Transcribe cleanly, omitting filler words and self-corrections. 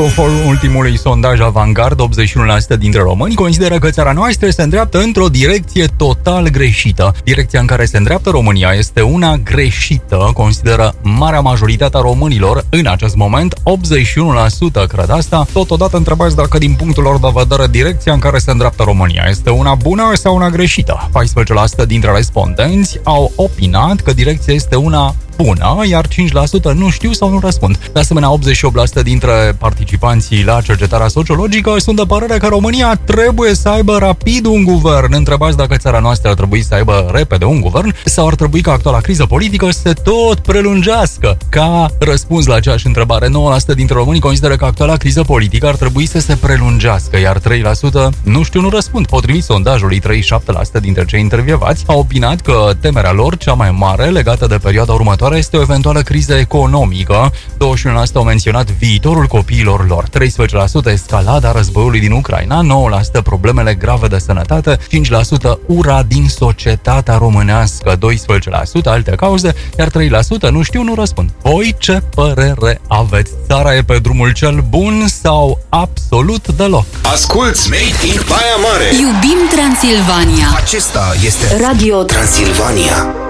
Conform ultimului sondaj Avangard, 81% dintre români consideră că țara noastră se îndreaptă într-o direcție total greșită. Direcția în care se îndreaptă România este una greșită, consideră marea majoritate a românilor. În acest moment, 81% cred asta. Totodată întrebați dacă, din punctul lor de vedere, direcția în care se îndreaptă România este una bună sau una greșită. 14% dintre respondenți au opinat că direcția este una bună, iar 5% nu știu sau nu răspund. De asemenea, 88% dintre participanții la cercetarea sociologică sunt de părere că România trebuie să aibă rapid un guvern. Întrebați dacă țara noastră ar trebui să aibă repede un guvern sau ar trebui ca actuala criză politică să se tot prelungească. Ca răspuns la aceeași întrebare, 9% dintre români consideră că actuala criză politică ar trebui să se prelungească, iar 3% nu știu, nu răspund. Potrivit sondajului, 37% dintre cei intervievați au opinat că temerea lor cea mai mare legată de perioada următoare este o eventuală criză economică. 21% au menționat viitorul copiilor lor, 13% escalada războiului din Ucraina, 9% problemele grave de sănătate, 5% ura din societatea românească, 12% alte cauze, iar 3% nu știu, nu răspund. Voi ce părere aveți? Țara e pe drumul cel bun sau absolut deloc? Asculți Made in Baia Mare. Iubim Transilvania. Acesta este Radio Transilvania.